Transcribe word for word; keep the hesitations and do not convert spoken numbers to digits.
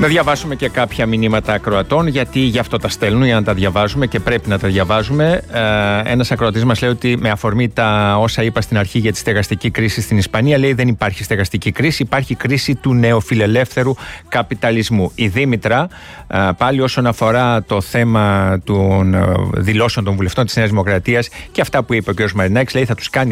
Να διαβάσουμε και κάποια μηνύματα ακροατών, γιατί γι' αυτό τα στέλνουν, για να τα διαβάζουμε και πρέπει να τα διαβάζουμε. Ε, ένας ακροατής μας λέει ότι με αφορμή τα όσα είπα στην αρχή για τη στεγαστική κρίση στην Ισπανία, λέει δεν υπάρχει στεγαστική κρίση, υπάρχει κρίση του νεοφιλελεύθερου καπιταλισμού. Η Δήμητρα, ε, πάλι όσον αφορά το θέμα των ε, δηλώσεων των βουλευτών της Νέας Δημοκρατίας και αυτά που είπε ο κ. Μαρινάκης, λέει θα τους κάνει